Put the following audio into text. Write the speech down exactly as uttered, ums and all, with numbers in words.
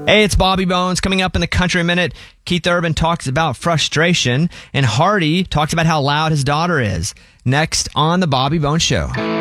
Hey, it's Bobby Bones. Coming up in the Country Minute, Keith Urban talks about frustration, and Hardy talks about how loud his daughter is. Next on the Bobby Bones Show.